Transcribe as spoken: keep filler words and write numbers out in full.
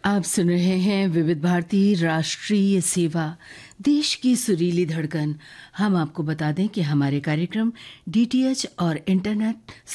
आप सुन रहे हैं विविध भारती राष्ट्रीय सेवा, देश की सुरीली धड़कन। हम आपको बता दें कि हमारे कार्यक्रम डीटीएच और इंटरनेट